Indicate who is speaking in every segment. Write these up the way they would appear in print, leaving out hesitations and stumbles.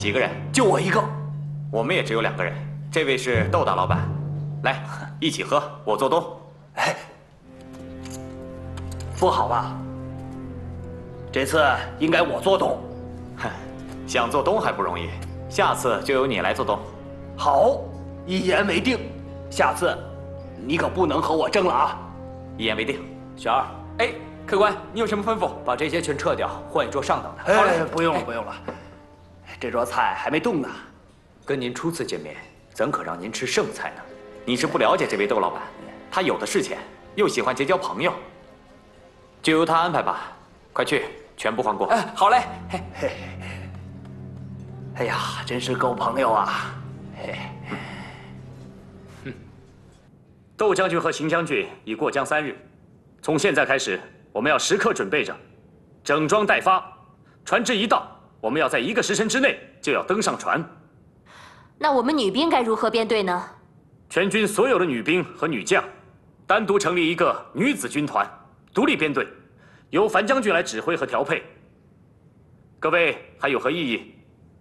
Speaker 1: 几个人？
Speaker 2: 就我一个。
Speaker 1: 我们也只有2个人。这位是豆大老板，来一起喝，我做东。
Speaker 2: 哎，不好吧？这次应该我做东。
Speaker 1: 哼，想做东还不容易，下次就由你来做东。
Speaker 2: 好，一言为定。下次你可不能和我争了啊！
Speaker 1: 一言为定。
Speaker 3: 小二，哎，客官，你有什么吩咐？把这些全撤掉，换一桌上等的。
Speaker 2: 好嘞，不用了，不用了。这桌菜还没动呢。
Speaker 3: 跟您初次见面，怎可让您吃剩菜呢？
Speaker 1: 你是不了解这位窦老板，他有的是钱，又喜欢结交朋友，就由他安排吧。快去，全部换过。
Speaker 3: 哎，好嘞。
Speaker 2: 嘿嘿，哎呀，真是够朋友啊！嘿。
Speaker 4: 窦将军和邢将军已过江3日，从现在开始，我们要时刻准备着，整装待发。船只一到，我们要在1个时辰之内就要登上船。
Speaker 5: 那我们女兵该如何编队呢？
Speaker 4: 全军所有的女兵和女将，单独成立一个女子军团，独立编队，由樊将军来指挥和调配。各位还有何异议？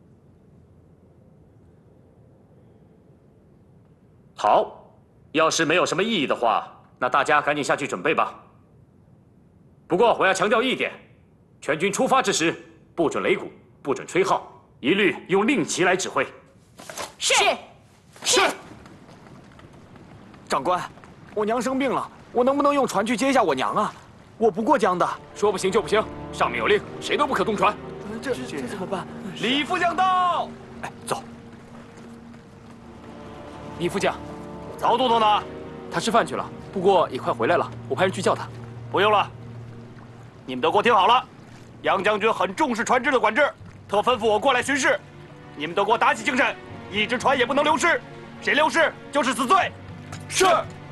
Speaker 4: 好。要是没有什么异议的话，那大家赶紧下去准备吧。不过我要强调一点，全军出发之时，不准擂鼓，不准吹号，一律用令旗来指挥。
Speaker 5: 是。
Speaker 6: 长官，我娘生病了，我能不能用船去接一下我娘啊？我不过江的。
Speaker 4: 说不行就不行，上面有令，谁都不可动船。
Speaker 6: 这怎么办？
Speaker 4: 李副将到。
Speaker 6: 哎，走。
Speaker 4: 李副将。曹都头呢？
Speaker 6: 他吃饭去了，不过也快回来了，我派人去叫他。
Speaker 4: 不用了，你们都给我听好了，杨将军很重视船只的管制，特吩咐我过来巡视，你们都给我打起精神，一只船也不能流失，谁流失就是死罪。
Speaker 6: 是。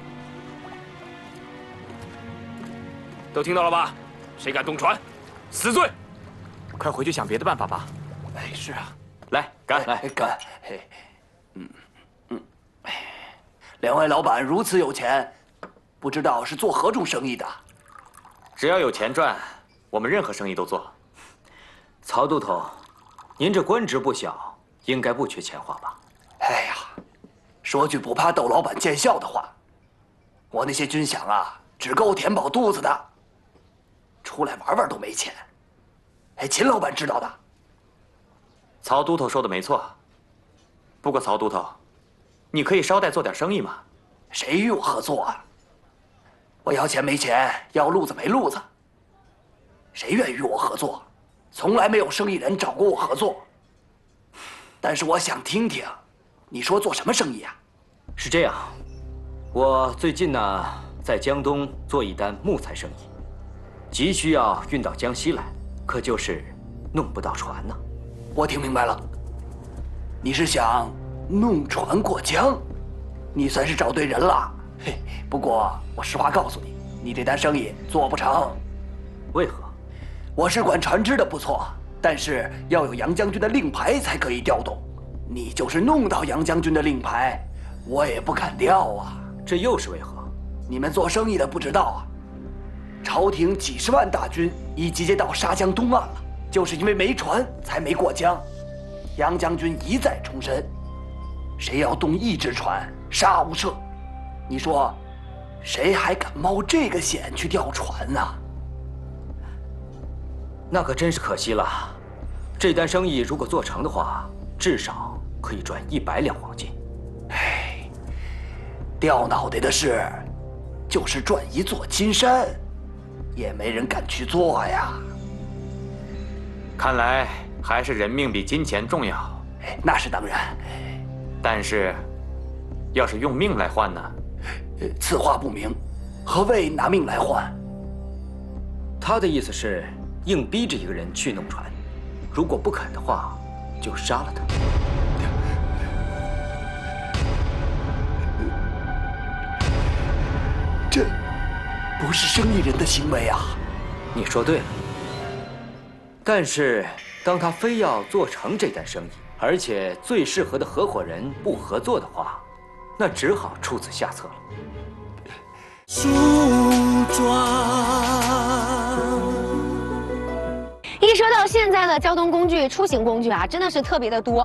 Speaker 4: 都听到了吧？谁敢动船，死罪。
Speaker 6: 快回去想别的办法吧。
Speaker 2: 哎，是啊。
Speaker 1: 来，干！
Speaker 2: 来干！嘿，2位老板如此有钱，不知道是做何种生意的？
Speaker 1: 只要有钱赚，我们任何生意都做。
Speaker 3: 曹都头，您这官职不小，应该不缺钱花吧？
Speaker 2: 哎呀，说句不怕窦老板见笑的话，我那些军饷啊，只够填饱肚子的，出来玩玩都没钱。哎，秦老板知道的。
Speaker 1: 曹都头说的没错。不过曹都头，你可以捎带做点生意嘛？
Speaker 2: 谁与我合作啊？我要钱没钱，要路子没路子。谁愿与我合作？从来没有生意人找过我合作。但是我想听听，你说做什么生意啊？
Speaker 3: 是这样，我最近呢在江东做一单木材生意，急需要运到江西来，可就是弄不到船呢。
Speaker 2: 我听明白了，你是想弄船过江？你算是找对人了。嘿，不过我实话告诉你，你这单生意做不成。
Speaker 3: 为何？
Speaker 2: 我是管船只的不错，但是要有杨将军的令牌才可以调动。你就是弄到杨将军的令牌，我也不敢调啊。
Speaker 3: 这又是为何？
Speaker 2: 你们做生意的不知道啊，朝廷几十万大军已集结到沙江东岸了，就是因为没船才没过江。杨将军一再重申，谁要动一只船，杀无赦。你说，谁还敢冒这个险去调船呢？
Speaker 3: 那可真是可惜了。这单生意如果做成的话，至少可以赚100两黄金。
Speaker 2: 哎，掉脑袋的事，就是赚一座金山，也没人敢去做呀。
Speaker 1: 看来还是人命比金钱重要。
Speaker 2: 哎，那是当然。
Speaker 1: 但是，要是用命来换呢？
Speaker 2: 此话不明，何谓拿命来换？
Speaker 3: 他的意思是硬逼着一个人去弄船，如果不肯的话，就杀了他。
Speaker 2: 这不是生意人的行为啊！
Speaker 3: 你说对了。但是，当他非要做成这单生意，而且最适合的合伙人不合作的话，那只好出此下策了。
Speaker 7: 梳妆。
Speaker 8: 一说到现在的交通工具、出行工具啊，真的是特别的多。